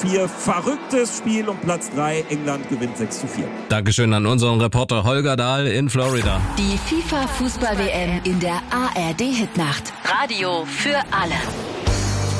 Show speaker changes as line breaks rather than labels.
6:4. Verrücktes Spiel um Platz 3. England gewinnt 6:4.
Dankeschön an unseren Reporter Holger Dahl in Florida.
Die FIFA-Fußball-WM in der ARD-Hitnacht. Radio für alle.